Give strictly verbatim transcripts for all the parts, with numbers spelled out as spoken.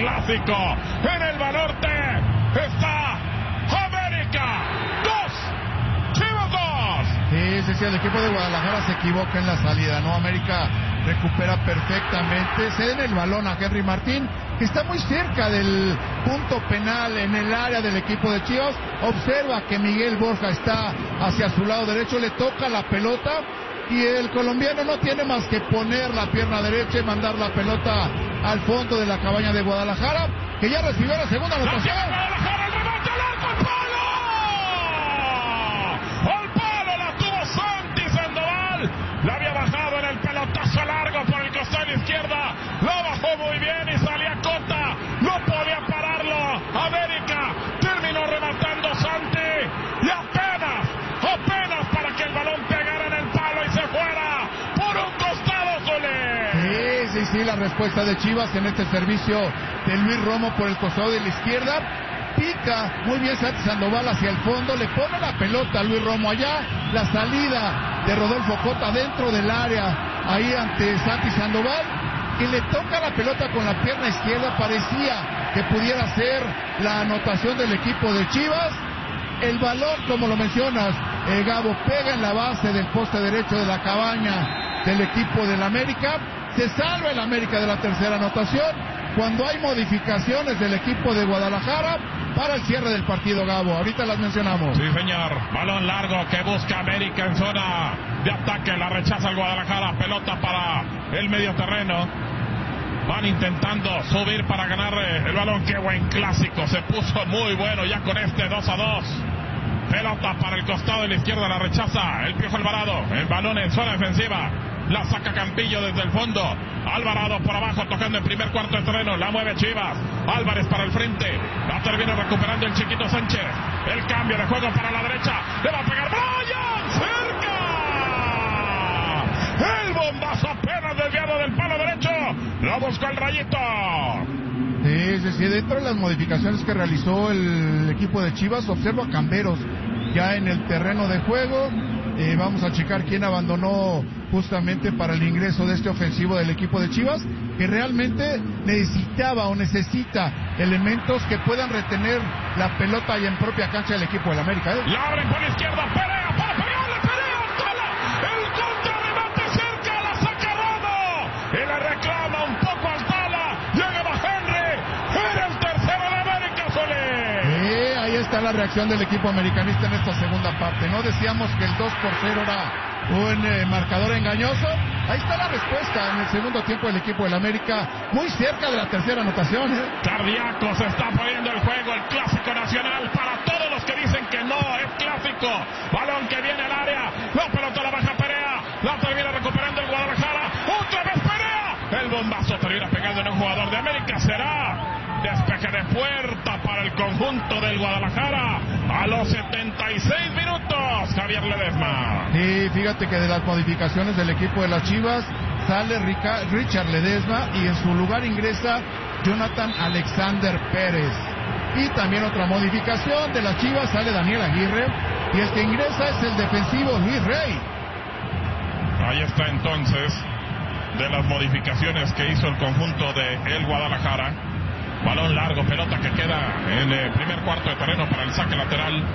clásico en el Banorte. Está América dos, Chivas dos. Sí, sí, sí, el equipo de Guadalajara se equivoca en la salida, ¿no? América recupera perfectamente, ceden el balón a Henry Martín, que está muy cerca del punto penal en el área del equipo de Chivas. Observa que Miguel Borja está hacia su lado derecho, le toca la pelota y el colombiano no tiene más que poner la pierna derecha y mandar la pelota al fondo de la cabaña de Guadalajara, que ya recibió la segunda anotación. Guadalajara, el remate al arco, al palo. Al palo la tuvo Santi Sandoval. La había bajado en el pelotazo largo por el costado izquierda. La bajó muy bien y salía corta. No podía pararlo. América terminó rematando Santi. Y apenas, apenas para que el balón pegara en el palo y se fuera por un costado, Zule. Sí, sí, sí, la respuesta de Chivas en este servicio de Luis Romo por el costado de la izquierda. Pica muy bien Santi Sandoval hacia el fondo, le pone la pelota a Luis Romo allá, la salida de Rodolfo Cota dentro del área, ahí ante Santi Sandoval, que le toca la pelota con la pierna izquierda, parecía que pudiera ser la anotación del equipo de Chivas. El balón, como lo mencionas, eh, Gabo, pega en la base del poste derecho de la cabaña del equipo del América. Se salva el América de la tercera anotación cuando hay modificaciones del equipo de Guadalajara para el cierre del partido, Gabo. Ahorita las mencionamos. Sí, señor. Balón largo que busca América en zona de ataque. La rechaza el Guadalajara. Pelota para el medio terreno. Van intentando subir para ganar el balón. Qué buen clásico. Se puso muy bueno ya con este dos a dos. Pelota para el costado de la izquierda. La rechaza el Piojo Alvarado. El balón en zona defensiva. La saca Campillo desde el fondo. Alvarado por abajo tocando el primer cuarto de terreno. La mueve Chivas. Álvarez para el frente. La termina recuperando el Chiquito Sánchez. El cambio de juego para la derecha. Le va a pegar Brian. ¡Cerca! El bombazo apenas desviado del palo derecho. Lo buscó el Rayito. Sí, sí, sí. Dentro de las modificaciones que realizó el equipo de Chivas, observo a Camberos ya en el terreno de juego. Eh, vamos a checar quién abandonó justamente para el ingreso de este ofensivo del equipo de Chivas, que realmente necesitaba o necesita elementos que puedan retener la pelota y en propia cancha del equipo del América. ¿eh? La abren por la izquierda, Perea para pegarle, Perea, Tala, el contrarremate cerca, la saca Romo y le reclama un poco al Tala, llega más Henry, era el tercero de América, Solé. Sí, ahí está la reacción del equipo americanista en esta segunda parte. No decíamos que el dos por cero era un eh, marcador engañoso. Ahí está la respuesta en el segundo tiempo del equipo del América, muy cerca de la tercera anotación. ¿eh? Cardíaco se está poniendo el juego, el clásico nacional para todos los que dicen que no es clásico. Balón que viene al área, la pelota la baja Perea, la termina recuperando el Guadalajara, otra vez Perea. El bombazo termina pegando en un jugador de América. Será despeje de puerta para el conjunto del Guadalajara a los setenta y seis minutos, Javier Ledesma. Sí, fíjate que de las modificaciones del equipo de las Chivas sale Rica, Richard Ledesma y en su lugar ingresa Jonathan Alexander Pérez. Y también otra modificación de las Chivas, sale Daniel Aguirre y el que ingresa es el defensivo Luis Rey. Ahí está entonces de las modificaciones que hizo el conjunto de el Guadalajara. Balón largo, pelota que queda en el primer cuarto de terreno para el saque lateral.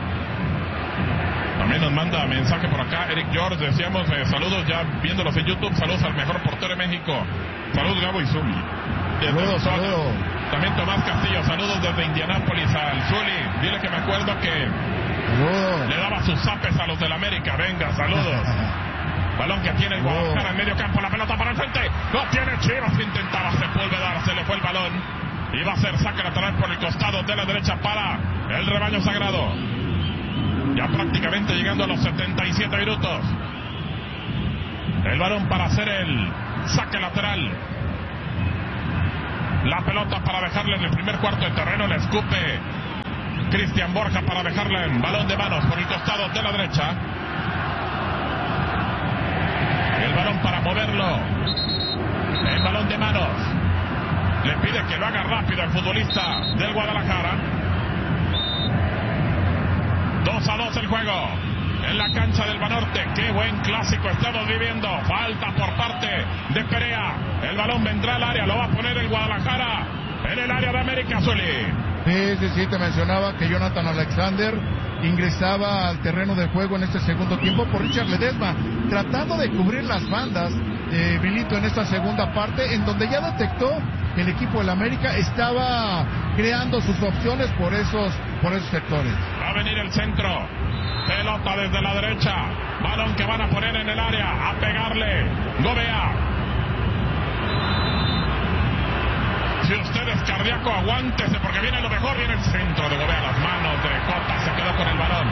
También nos manda mensaje por acá Eric George, decíamos eh, saludos ya viéndolos en YouTube, saludos al mejor portero de México. Saludos Gabo y Zuli. Saludos, saludos. También Tomás Castillo, saludos desde Indianápolis al Zuli. Dile que me acuerdo que saludos. Le daba sus zapes a los del América. Venga, saludos. Balón que tiene el Guadalajara en medio campo, la pelota para el frente. No tiene Chivas, intentaba sepulvedar, se le fue el balón. Iba a ser saque lateral por el costado de la derecha para el rebaño sagrado. Ya prácticamente llegando a los setenta y siete minutos. El balón para hacer el saque lateral. La pelota para dejarle en el primer cuarto de terreno. Le escupe Cristian Borja para dejarle en balón de manos por el costado de la derecha. El balón para moverlo. El balón de manos. Le pide que lo haga rápido el futbolista del Guadalajara. dos a dos el juego en la cancha del Banorte. Qué buen clásico estamos viviendo. Falta por parte de Perea. El balón vendrá al área, lo va a poner el Guadalajara. en el área de América, Zuli. Sí, sí, sí, te mencionaba que Jonathan Alexander ingresaba al terreno de juego en este segundo tiempo por Richard Ledesma, tratando de cubrir las bandas, eh, Milito, en esta segunda parte, en donde ya detectó que el equipo del América estaba creando sus opciones por esos, por esos sectores. Va a venir el centro, pelota desde la derecha, balón que van a poner en el área, a pegarle, Gobea. Si usted es cardíaco, aguántese porque viene lo mejor, viene el centro de Gobea, las manos de Cota, se quedó con el balón.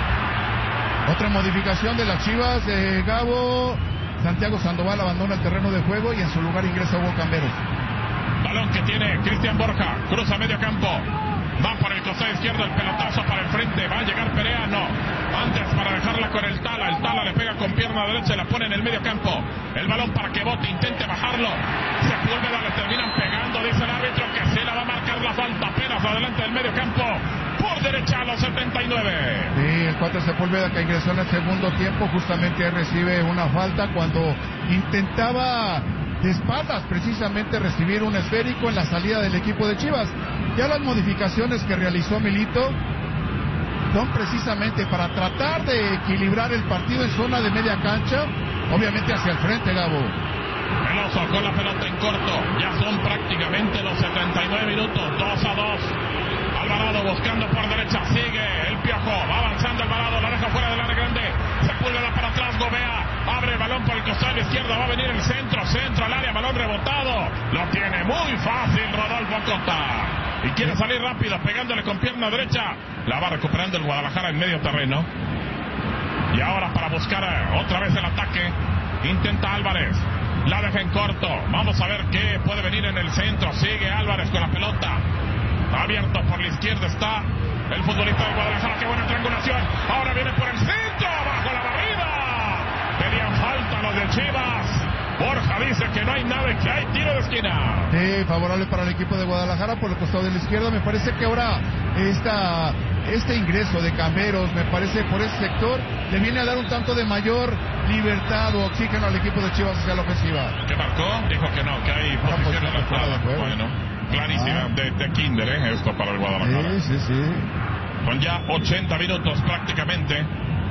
Otra modificación de las Chivas, de Gabo. Santiago Sandoval abandona el terreno de juego y en su lugar ingresa Hugo Camberos. Balón que tiene Cristian Borja, cruza medio campo, va por el costado izquierdo, el pelotazo para el frente, va a llegar Perea, no, antes para dejarla con el Tala, el Tala le pega con pierna derecha, la pone en el medio campo, el balón para que bote, intente bajarlo, Sepúlveda le terminan pegando, dice el árbitro que sí la va a marcar la falta, apenas adelante del medio campo, por derecha a los setenta y nueve. Sí, el cuatro Sepúlveda que ingresó en el segundo tiempo, justamente recibe una falta cuando intentaba de espaldas precisamente recibir un esférico en la salida del equipo de Chivas. Ya las modificaciones que realizó Milito son precisamente para tratar de equilibrar el partido en zona de media cancha, obviamente hacia el frente, Gabo. Veloso con la pelota en corto, ya son prácticamente los setenta y nueve minutos, dos a dos. Alvarado buscando por derecha, sigue el Piojo, va avanzando Alvarado, la deja fuera del área grande, Sepúlveda para atrás, Gobea, abre el balón por el costado izquierdo, va a venir el centro, centro al área, balón rebotado, lo tiene muy fácil Rodolfo Cota, y quiere salir rápido, pegándole con pierna derecha, la va recuperando el Guadalajara en medio terreno, y ahora para buscar otra vez el ataque, intenta Álvarez, la deja en corto, vamos a ver qué puede venir en el centro, sigue Álvarez con la pelota, abierto por la izquierda está el futbolista de Guadalajara, qué buena triangulación, ahora viene por el centro, bajo la barrida, pedían falta los de Chivas, Borja dice que no hay nada y que hay tiro de esquina. Sí, favorable para el equipo de Guadalajara por el costado de la izquierda, me parece que ahora esta, este ingreso de Camberos, me parece por ese sector, le viene a dar un tanto de mayor libertad o oxígeno al equipo de Chivas hacia la ofensiva. ¿Qué marcó? Dijo que no, que hay Una posición posición fuera de adelantada. juego. Bueno, clarísima, Ah. de, de Kinder, ¿eh? Esto para el Guadalajara. Sí, sí, sí. Con ya ochenta minutos prácticamente.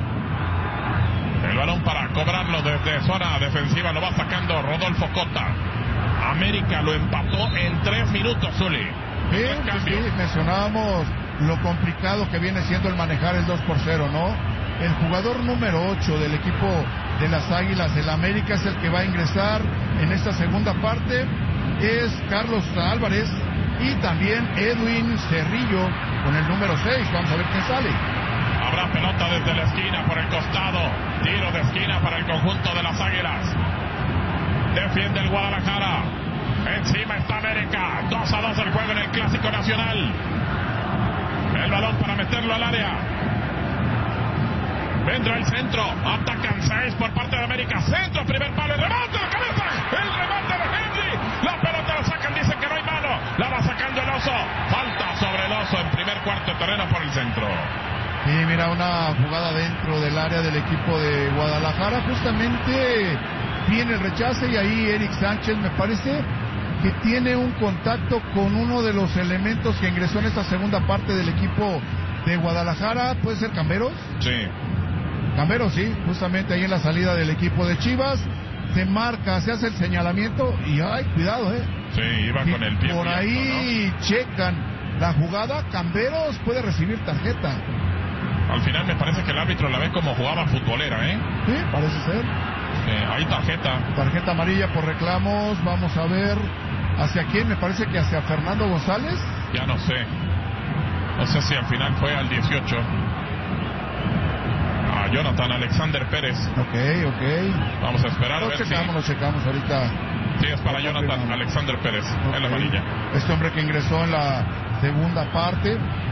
El balón para cobrarlo desde zona defensiva lo va sacando Rodolfo Cota. América lo empató en tres minutos, Zuli. Sí, Tres sí, cambios. sí, mencionábamos lo complicado que viene siendo el manejar el dos por cero, ¿no? El jugador número ocho del equipo de las Águilas del América es el que va a ingresar en esta segunda parte. Es Carlos Álvarez y también Edwin Cerrillo con el número seis. Vamos a ver quién sale. Habrá pelota desde la esquina por el costado. Tiro de esquina para el conjunto de las Águilas. Defiende el Guadalajara. Encima está América. dos a dos el juego en el Clásico Nacional. El balón para meterlo al área. Vendrá el centro. Atacan seis por parte de América. Centro, primer palo. El remate de cabeza. El remate de Henry. La pelota la sacan. Dicen que no hay mano. La va sacando el Oso. Falta sobre el Oso en primer cuarto de terreno por el centro. Y mira, una jugada dentro del área del equipo de Guadalajara. Justamente viene el rechace y ahí Eric Sánchez me parece que tiene un contacto con uno de los elementos que ingresó en esta segunda parte del equipo de Guadalajara. ¿Puede ser Camberos? Sí. Camberos, sí, justamente ahí en la salida del equipo de Chivas. Se marca, se hace el señalamiento y ay, cuidado, eh. Sí, iba Y con el pie. por abierto, ahí ¿no? checan la jugada. Camberos puede recibir tarjeta. Al final me parece que el árbitro la ve como jugaba futbolera, ¿eh? Sí, parece ser. Sí, hay tarjeta. Tarjeta amarilla por reclamos. Vamos a ver hacia quién. Me parece que hacia Fernando González. Ya no sé. No sé si al final fue al dieciocho. A Jonathan Alexander Pérez. Ok, ok. Vamos a esperar a Lo ver checamos, si... lo checamos ahorita. Sí, es para Lo Jonathan confirmamos. Alexander Pérez. Ok. En la amarilla. Este hombre que ingresó en la segunda parte.